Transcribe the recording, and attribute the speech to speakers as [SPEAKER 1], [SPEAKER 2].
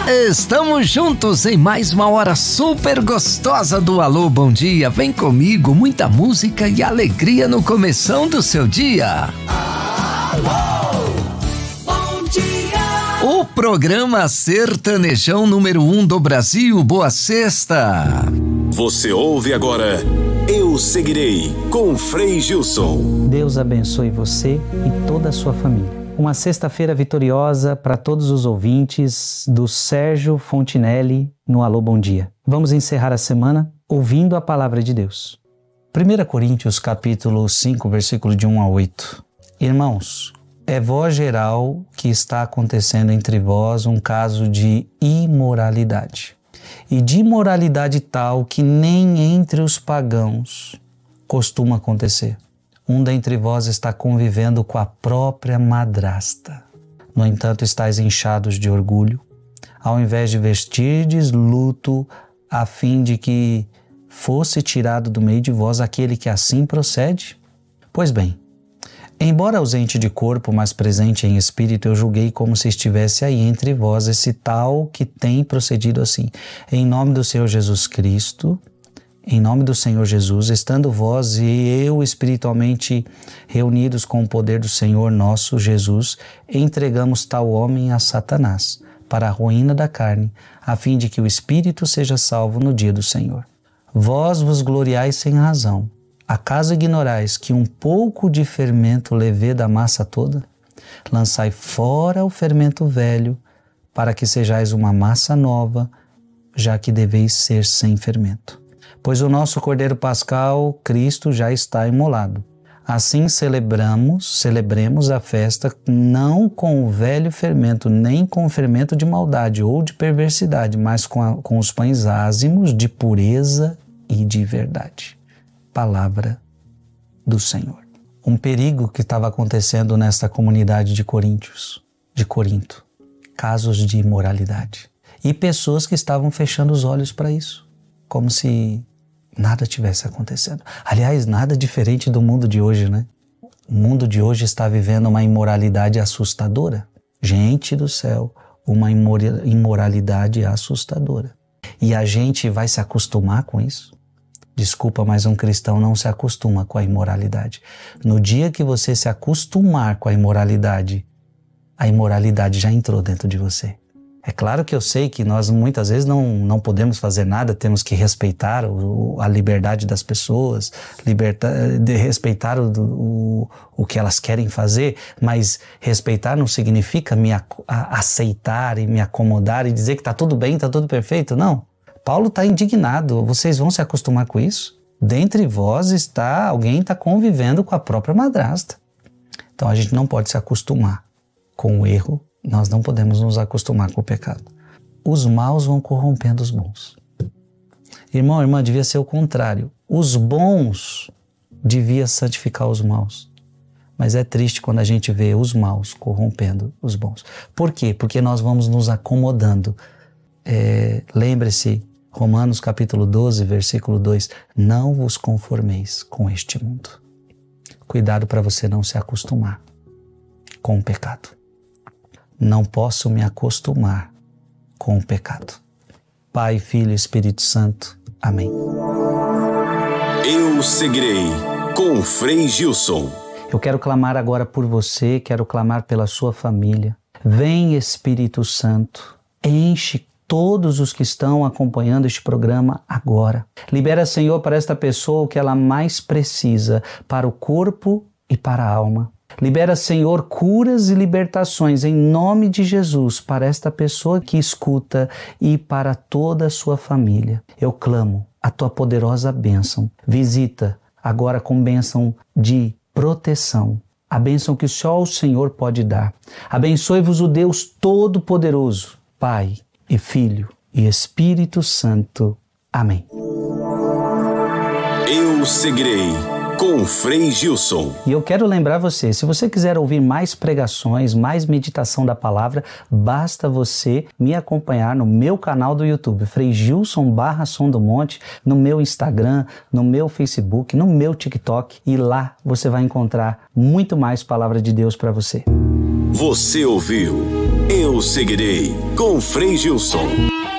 [SPEAKER 1] Estamos juntos em mais uma hora super gostosa do Alô Bom Dia. Vem comigo, muita música e alegria no começão do seu dia. Alô, bom dia. O programa sertanejão número 1 do Brasil. Boa sexta.
[SPEAKER 2] Você ouve agora Eu Seguirei, com Frei Gilson.
[SPEAKER 3] Deus abençoe você e toda a sua família. Uma sexta-feira vitoriosa para todos os ouvintes do Sérgio Fontinelli no Alô Bom Dia. Vamos encerrar a semana ouvindo a palavra de Deus. 1 Coríntios capítulo 5, versículo de 1 a 8. Irmãos, é voz geral que está acontecendo entre vós um caso de imoralidade. E de imoralidade tal que nem entre os pagãos costuma acontecer. Um dentre vós está convivendo com a própria madrasta. No entanto, estáis inchados de orgulho, ao invés de vestirdes luto, a fim de que fosse tirado do meio de vós aquele que assim procede? Pois bem, embora ausente de corpo, mas presente em espírito, eu julguei como se estivesse aí entre vós esse tal que tem procedido assim. Em nome do Senhor Jesus Cristo, em nome do Senhor Jesus, estando vós e eu espiritualmente reunidos com o poder do Senhor nosso Jesus, entregamos tal homem a Satanás, para a ruína da carne, a fim de que o espírito seja salvo no dia do Senhor. Vós vos gloriais sem razão. Acaso ignorais que um pouco de fermento leveda a massa toda? Lançai fora o fermento velho, para que sejais uma massa nova, já que deveis ser sem fermento. Pois o nosso Cordeiro Pascal, Cristo, já está imolado. Assim celebremos a festa não com o velho fermento, nem com o fermento de maldade ou de perversidade, mas com os pães ázimos de pureza e de verdade. Palavra do Senhor. Um perigo que estava acontecendo nesta comunidade de Corinto. Casos de imoralidade. E pessoas que estavam fechando os olhos para isso. Como se nada tivesse acontecendo. Aliás, nada diferente do mundo de hoje, né? O mundo de hoje está vivendo uma imoralidade assustadora. Gente do céu, uma imoralidade assustadora. E a gente vai se acostumar com isso? Desculpa, mas um cristão não se acostuma com a imoralidade. No dia que você se acostumar com a imoralidade já entrou dentro de você. É claro que eu sei que nós muitas vezes não podemos fazer nada, temos que respeitar a liberdade das pessoas, respeitar o que elas querem fazer, mas respeitar não significa aceitar e me acomodar e dizer que está tudo bem, está tudo perfeito, não. Paulo está indignado, vocês vão se acostumar com isso? Dentre vós alguém está convivendo com a própria madrasta. Então a gente não pode se acostumar com o erro. Nós não podemos nos acostumar com o pecado. Os maus vão corrompendo os bons. Irmão, irmã, devia ser o contrário. Os bons deviam santificar os maus. Mas é triste quando a gente vê os maus corrompendo os bons. Por quê? Porque nós vamos nos acomodando. Lembre-se, Romanos capítulo 12, versículo 2. Não vos conformeis com este mundo. Cuidado para você não se acostumar com o pecado. Não posso me acostumar com o pecado. Pai, Filho e Espírito Santo. Amém.
[SPEAKER 2] Eu Seguirei, com Frei Gilson.
[SPEAKER 3] Eu quero clamar agora por você, quero clamar pela sua família. Vem, Espírito Santo, enche todos os que estão acompanhando este programa agora. Libera, Senhor, para esta pessoa o que ela mais precisa, para o corpo e para a alma. Libera, Senhor, curas e libertações em nome de Jesus para esta pessoa que escuta e para toda a sua família. Eu clamo a tua poderosa bênção. Visita agora com bênção de proteção, a bênção que só o Senhor pode dar. Abençoe-vos o Deus Todo-Poderoso, Pai e Filho e Espírito Santo. Amém.
[SPEAKER 2] Eu Seguirei, com Frei Gilson.
[SPEAKER 3] E eu quero lembrar você, se você quiser ouvir mais pregações, mais meditação da palavra, basta você me acompanhar no meu canal do YouTube, Frei Gilson /Som do Monte, no meu Instagram, no meu Facebook, no meu TikTok, e lá você vai encontrar muito mais palavra de Deus para você.
[SPEAKER 2] Você ouviu Eu Seguirei com Frei Gilson.